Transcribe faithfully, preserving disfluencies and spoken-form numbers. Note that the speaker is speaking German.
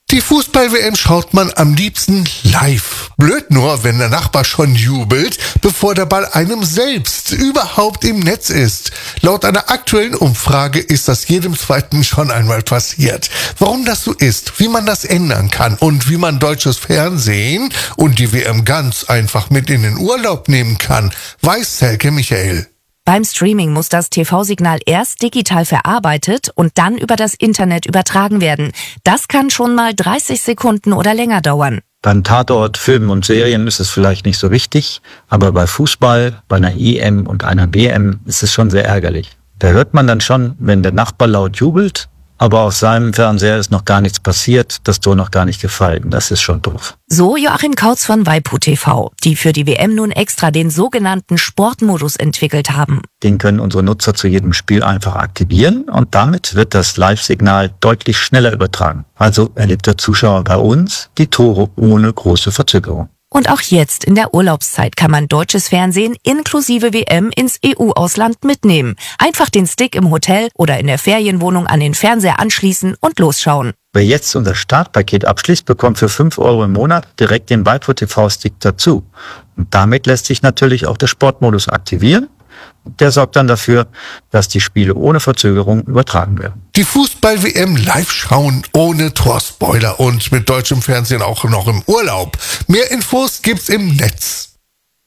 Die Fußball-W M schaut man am liebsten live. Blöd nur, wenn der Nachbar schon jubelt, bevor der Ball einem selbst überhaupt im Netz ist. Laut einer aktuellen Umfrage ist das jedem Zweiten schon einmal passiert. Warum das so ist, wie man das ändern kann und wie man deutsches Fernsehen und die W M ganz einfach mit in den Urlaub nehmen kann, weiß Selke Michael. Beim Streaming muss das T V-Signal erst digital verarbeitet und dann über das Internet übertragen werden. Das kann schon mal dreißig Sekunden oder länger dauern. Beim Tatort, Filmen und Serien ist es vielleicht nicht so wichtig, aber bei Fußball, bei einer E M und einer W M ist es schon sehr ärgerlich. Da hört man dann schon, wenn der Nachbar laut jubelt, aber auf seinem Fernseher ist noch gar nichts passiert, das Tor noch gar nicht gefallen. Das ist schon doof. So Joachim Kautz von Waipu T V, die für die W M nun extra den sogenannten Sportmodus entwickelt haben. Den können unsere Nutzer zu jedem Spiel einfach aktivieren und damit wird das Live-Signal deutlich schneller übertragen. Also erlebt der Zuschauer bei uns die Tore ohne große Verzögerung. Und auch jetzt in der Urlaubszeit kann man deutsches Fernsehen inklusive W M ins E U-Ausland mitnehmen. Einfach den Stick im Hotel oder in der Ferienwohnung an den Fernseher anschließen und losschauen. Wer jetzt unser Startpaket abschließt, bekommt für fünf Euro im Monat direkt den Waipu T V-Stick dazu. Und damit lässt sich natürlich auch der Sportmodus aktivieren. Der sorgt dann dafür, dass die Spiele ohne Verzögerung übertragen werden. Die Fußball-W M live schauen ohne Torspoiler und mit deutschem Fernsehen auch noch im Urlaub. Mehr Infos gibt's im Netz.